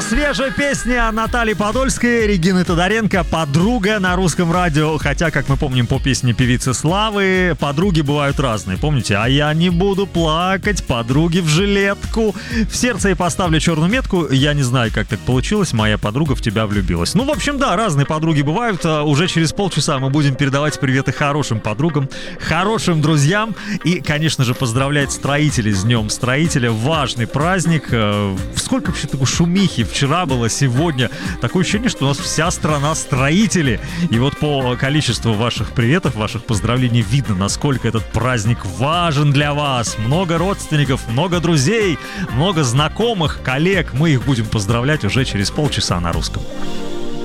Свежая песня Натальи Подольской, Регины Тодоренко «Подруга» на русском радио. Хотя, как мы помним по песне певицы Славы, подруги бывают разные. Помните? А я не буду плакать, подруги в жилетку. В сердце я поставлю черную метку. Я не знаю, как так получилось, моя подруга в тебя влюбилась. Ну, в общем, да, разные подруги бывают. Уже через полчаса мы будем передавать приветы хорошим подругам, хорошим друзьям. И, конечно же, поздравлять строителей с Днем Строителя. Важный праздник. Сколько вообще такой шумихи вчера было, сегодня. Такое ощущение, что у нас вся страна строители. И вот по количеству ваших приветов, ваших поздравлений видно, насколько этот праздник важен для вас. Много родственников, много друзей, много знакомых, коллег. Мы их будем поздравлять уже через полчаса на русском.